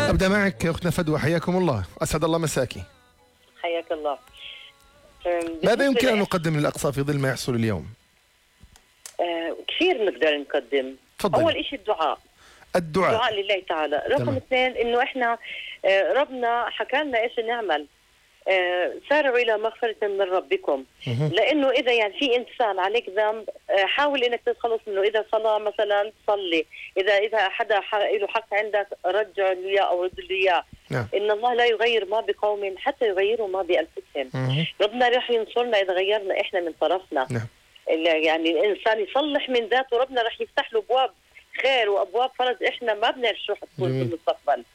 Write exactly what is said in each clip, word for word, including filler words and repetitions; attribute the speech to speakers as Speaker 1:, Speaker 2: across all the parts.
Speaker 1: أبدأ معك أختنا فدوى، حياكم الله، أسعد الله مساكي.
Speaker 2: حياك الله.
Speaker 1: ماذا يمكن أن نقدم للأقصى في ظل ما يحصل اليوم؟
Speaker 2: آه كثير نقدر نقدم.
Speaker 1: تفضل.
Speaker 2: أول شيء الدعاء.
Speaker 1: الدعاء
Speaker 2: الدعاء لله تعالى. رقم تمام. اثنين إنه إحنا آه ربنا حكى لنا إيش نعمل. آه سارعوا إلى مغفرة من ربكم. مه. لأنه إذا يعني في إنسان عليك ذنب آه حاول إنك تتخلص منه. إذا صلى مثلا صلي، إذا إذا حدا له حق عندك رجع له إياه أو رد له إياه. نعم. إن الله لا يغير ما بقوم حتى يغيروا ما بأنفسهم. ربنا راح ينصرنا إذا غيرنا إحنا من طرفنا. نعم. يعني الإنسان يصلح من ذاته، ربنا راح يفتح له أبواب خير وأبواب فرج إحنا ما بنعرف شو حتكون في المستقبل.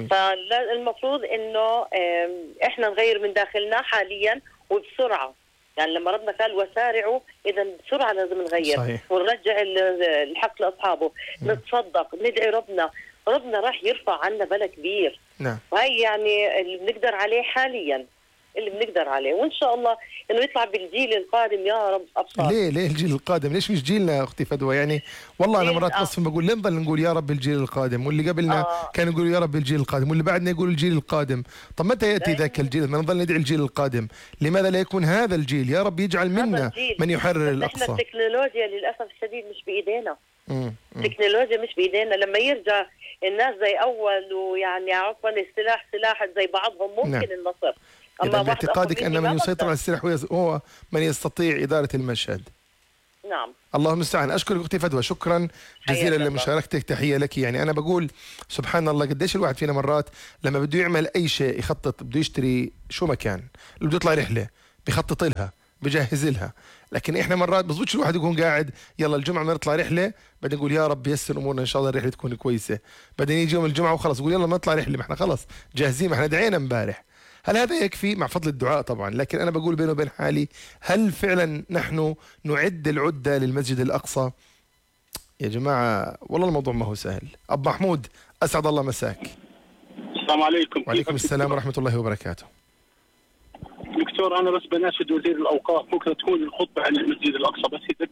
Speaker 2: فالمفروض إنه إحنا نغير من داخلنا حاليا وبسرعة. يعني لما ربنا قال وسارعوا، إذا بسرعة لازم نغير. صحيح. ونرجع الحق لأصحابه. م. نتصدق، ندعي ربنا، ربنا راح يرفع عنا بلا كبير. نعم. وهي يعني اللي بنقدر عليه حاليا، اللي بنقدر عليه، وإن شاء الله إنه يطلع بالجيل القادم يا رب أبصار.
Speaker 1: ليه ليه الجيل القادم؟ ليش مش جيلنا أختي فدوى؟ يعني والله أنا مرات نصف بقول ليه نظل نقول يا رب الجيل القادم، واللي قبلنا آه. كانوا يقولوا يا رب الجيل القادم، واللي بعدنا يقول الجيل القادم. طب متى يأتي ذاك الجيل؟ ما نظل ندعي الجيل القادم، لماذا لا يكون هذا الجيل؟ يا رب يجعل منا من يحرر الأقصى.
Speaker 2: احنا التكنولوجيا للأسف الشديد مش بإيدينا. التكنولوجيا مش بإيدينا. لما يرجع الناس زي أول ويعني عفوا السلاح سلاح زي بعضهم ممكن. نعم. النصر.
Speaker 1: إذا باعتقادك أن من يسيطر على السلاح هو من يستطيع إدارة المشهد.
Speaker 2: نعم.
Speaker 1: الله المستعان. أشكرك أختي فدوى، شكرا جزيلا لمشاركتك، تحية لك. يعني أنا بقول سبحان الله قديش الواحد فينا مرات لما بده يعمل أي شيء يخطط، بده يشتري شو مكان، بده يطلع رحلة بيخطط لها بجهز لها، لكن إحنا مرات بزبطش الواحد يكون قاعد يلا الجمعة ما نطلع رحلة، بعدين نقول يا رب يسر أمورنا إن شاء الله الرحلة تكون كويسة، بعدين يجي يوم الجمعة وخلص يقول يلا ما نطلع رحلة، ما إحنا خلص جاهزين، ما إحنا دعينا امبارح. هل هذا يكفي؟ مع فضل الدعاء طبعا، لكن أنا بقول بيني وبين حالي هل فعلا نحن نعد العدة للمسجد الأقصى؟ يا جماعة والله الموضوع ما هو سهل. أبو محمود أسعد الله مساك.
Speaker 3: السلام عليكم.
Speaker 1: وعليكم السلام ورحمة الله وبركاته.
Speaker 3: دكتور أنا بس بناشد وزير الأوقاف، ممكن تكون الخطبة عن المسجد الأقصى بس يذكر